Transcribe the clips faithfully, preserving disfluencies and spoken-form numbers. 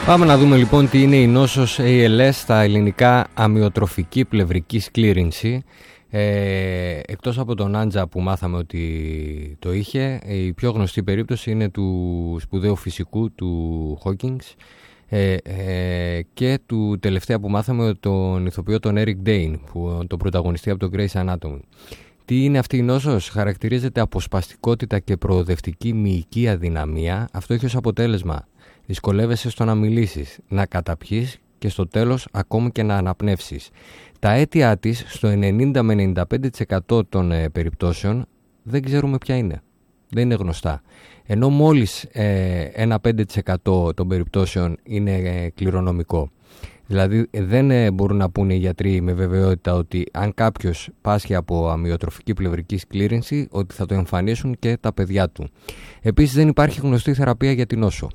Πάμε να δούμε λοιπόν τι είναι η νόσος έι ελ ες, στα ελληνικά αμυοτροφική πλευρική σκλήρυνση. Ε, εκτός από τον Άντζα που μάθαμε ότι το είχε, η πιο γνωστή περίπτωση είναι του σπουδαίου φυσικού του Hawkins ε, ε, και του τελευταία που μάθαμε, τον ηθοποιό τον Eric Dane, που τον πρωταγωνιστή από το Grey's Anatomy. Τι είναι αυτή η νόσος? Χαρακτηρίζεται από σπαστικότητα και προοδευτική μυϊκή αδυναμία. Αυτό έχει ως αποτέλεσμα δυσκολεύεσαι στο να μιλήσεις, να καταπιείς και στο τέλος ακόμη και να αναπνεύσεις. Τα αίτια της στο ενενήντα με ενενήντα πέντε τοις εκατό των ε, περιπτώσεων δεν ξέρουμε ποια είναι. Δεν είναι γνωστά. Ενώ μόλις ε, ένα πέντε τοις εκατό των περιπτώσεων είναι ε, κληρονομικό. Δηλαδή δεν ε, μπορούν να πούνε οι γιατροί με βεβαιότητα ότι αν κάποιος πάσχει από αμυοτροφική πλευρική σκλήρυνση, ότι θα το εμφανίσουν και τα παιδιά του. Επίσης δεν υπάρχει γνωστή θεραπεία για την νόσο.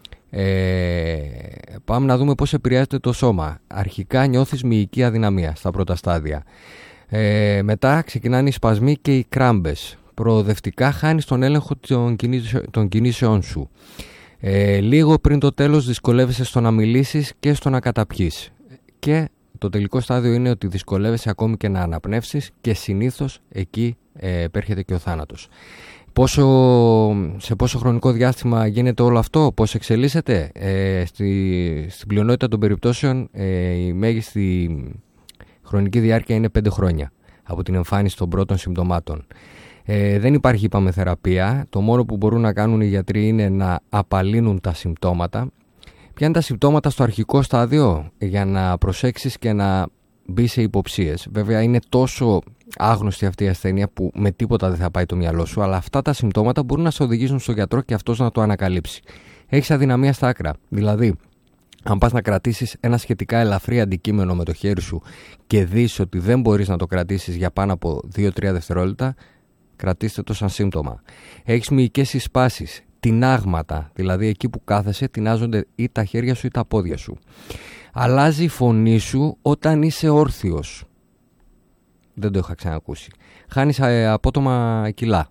Ε, πάμε να δούμε πώς επηρεάζεται το σώμα. Αρχικά νιώθεις μυϊκή αδυναμία στα πρώτα στάδια. Ε, μετά ξεκινάνε οι σπασμοί και οι κράμπες. Προοδευτικά χάνεις τον έλεγχο των, κινήσεων, των κινήσεών σου. Ε, λίγο πριν το τέλος δυσκολεύεσαι στο να μιλήσεις και στο να καταπιείς. Και το τελικό στάδιο είναι ότι δυσκολεύεσαι ακόμη και να αναπνεύσεις και συνήθως εκεί ε, επέρχεται και ο θάνατος. Πόσο, σε πόσο χρονικό διάστημα γίνεται όλο αυτό, πώς εξελίσσεται? Ε, στη, στην πλειονότητα των περιπτώσεων ε, η μέγιστη χρονική διάρκεια είναι πέντε χρόνια από την εμφάνιση των πρώτων συμπτωμάτων. Ε, δεν υπάρχει, είπαμε, θεραπεία. Το μόνο που μπορούν να κάνουν οι γιατροί είναι να απαλύνουν τα συμπτώματα. Ποια είναι τα συμπτώματα στο αρχικό στάδιο? Για να προσέξεις και να μπει σε υποψίες. Βέβαια είναι τόσο άγνωστη αυτή η ασθένεια που με τίποτα δεν θα πάει το μυαλό σου, αλλά αυτά τα συμπτώματα μπορούν να σε οδηγήσουν στον γιατρό και αυτός να το ανακαλύψει. Έχεις αδυναμία στα άκρα. Δηλαδή, αν πας να κρατήσεις ένα σχετικά ελαφρύ αντικείμενο με το χέρι σου και δεις ότι δεν μπορείς να το κρατήσεις για πάνω από δύο με τρία δευτερόλεπτα, κρατήστε το σαν σύμπτωμα. Έχεις μυϊκές συσπάσεις, τινάγματα, δηλαδή εκεί που κάθεσαι τινάζονται ή τα χέρια σου ή τα πόδια σου. Αλλάζει η φωνή σου όταν είσαι όρθιος. Δεν το είχα ξανακούσει. Χάνεις ε, απότομα κιλά.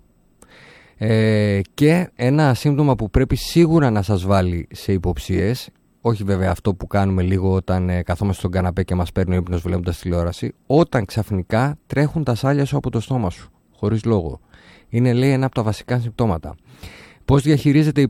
Ε, και ένα σύμπτωμα που πρέπει σίγουρα να σας βάλει σε υποψίες, όχι βέβαια αυτό που κάνουμε λίγο όταν ε, καθόμαστε στον καναπέ και μας παίρνει ο ύπνος βλέποντας τηλεόραση, όταν ξαφνικά τρέχουν τα σάλια σου από το στόμα σου, χωρίς λόγο. Είναι, λέει, ένα από τα βασικά συμπτώματα. Πώς διαχειρίζεται η